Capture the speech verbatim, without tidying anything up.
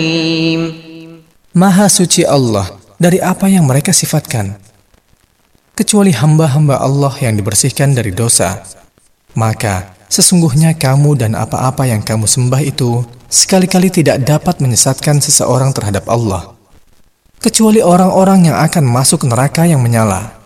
Maha suci Allah dari apa yang mereka sifatkan. Kecuali hamba-hamba Allah yang dibersihkan dari dosa, maka sesungguhnya kamu dan apa-apa yang kamu sembah itu sekali-kali tidak dapat menyesatkan seseorang terhadap Allah, kecuali orang-orang yang akan masuk neraka yang menyala.